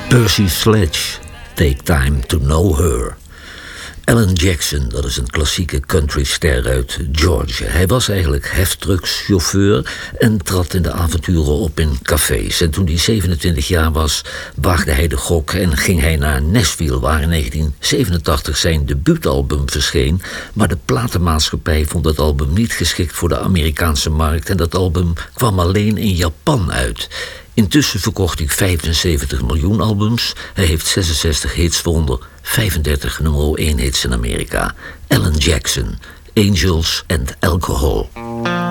Percy Sledge, Take Time to Know Her. Alan Jackson, dat is een klassieke countryster uit Georgia. Hij was eigenlijk heftruckschauffeur en trad in de avonturen op in cafés. En toen hij 27 jaar was, waagde hij de gok en ging hij naar Nashville, waar in 1987 zijn debuutalbum verscheen. Maar de platenmaatschappij vond het album niet geschikt voor de Amerikaanse markt en dat album kwam alleen in Japan uit. Intussen verkocht hij 75 miljoen albums. Hij heeft 66 hits, waaronder 35 nummer 1 hits in Amerika. Alan Jackson, Angels and Alcohol.